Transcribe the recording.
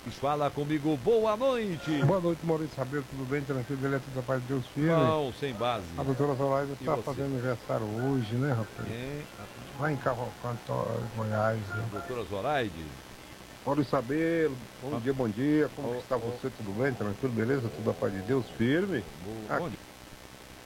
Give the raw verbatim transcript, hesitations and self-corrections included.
Fala comigo, boa noite. Boa noite, Maurício Rabelo, tudo bem? Tranquilo, beleza? Tudo da paz de Deus, filho? Não, sem base. A doutora Zoraida E tá você? fazendo aniversário hoje, né, rapaz? Hein? Lá em Cavalcante, ó, Goiás, né? Doutora Zoraide. Maurício Rabelo, bom Ah, dia, bom dia. Como oh, que está oh, você? Tudo bem? Tranquilo, beleza? Tudo da paz de Deus, firme? Bom, Ah, bom dia.